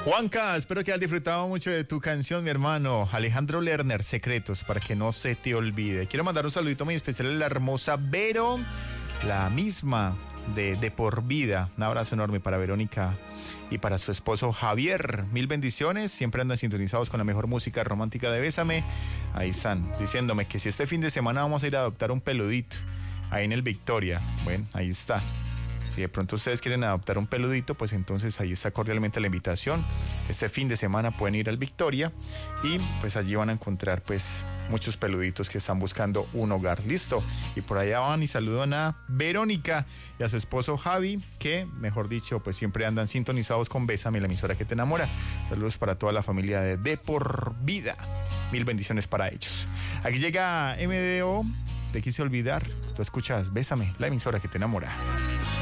Juanca, espero que hayas disfrutado mucho de tu canción, mi hermano. Alejandro Lerner, Secretos, para que no se te olvide. Quiero mandar un saludito muy especial a la hermosa Vero, la misma de Por Vida. Un abrazo enorme para Verónica y para su esposo Javier. Mil bendiciones, siempre andan sintonizados con la mejor música romántica de Bésame. Ahí están, diciéndome que si este fin de semana vamos a ir a adoptar un peludito, ahí en el Victoria. Bueno, ahí está. Si de pronto ustedes quieren adoptar un peludito, pues entonces ahí está cordialmente la invitación. Este fin de semana pueden ir al Victoria y pues allí van a encontrar pues muchos peluditos que están buscando un hogar. Listo. Y por allá van y saludan a Verónica y a su esposo Javi, que mejor dicho pues siempre andan sintonizados con Bésame, la emisora que te enamora. Saludos para toda la familia de Por Vida. Mil bendiciones para ellos. Aquí llega MDO. Te quise olvidar. Tú escuchas Bésame, la emisora que te enamora.